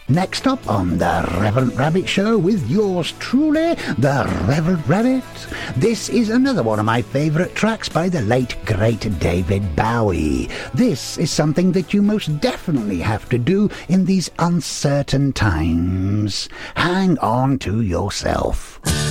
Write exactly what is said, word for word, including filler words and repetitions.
Next up on the Reverend Rabbit Show with yours truly, the Reverend Rabbit. This is another one of my favourite tracks by the late, great David Bowie. This is something that you most definitely have to do in these uncertain times. Hang on to yourself.